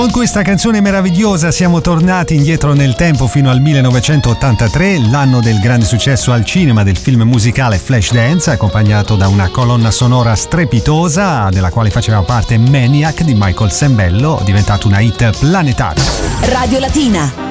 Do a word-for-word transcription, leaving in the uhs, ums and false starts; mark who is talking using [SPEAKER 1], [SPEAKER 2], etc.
[SPEAKER 1] con questa canzone meravigliosa siamo tornati indietro nel tempo fino al millenovecentottantatré, l'anno del grande successo al cinema del film musicale Flashdance, accompagnato da una colonna sonora strepitosa della quale faceva parte Maniac di Michael Sembello, diventato una hit planetaria.
[SPEAKER 2] Radio Latina.